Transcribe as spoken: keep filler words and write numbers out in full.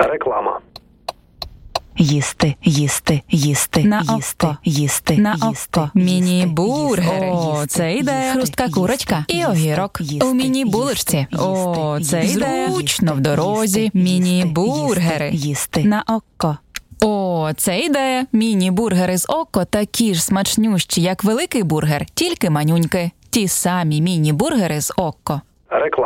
Реклама. Їсти, їсти, їсти, На їсти, око. їсти, На їсти, око. Міні-бургери. О, це ідея. Хрустка курочка і огірок. У міні-булочці. О, це ідея. Зручно в дорозі. Міні-бургери. Їсти. На око. О, це ідея. Міні-бургери з око такі ж смачнющі, як великий бургер, тільки манюньки. Ті самі міні-бургери з око. Реклама.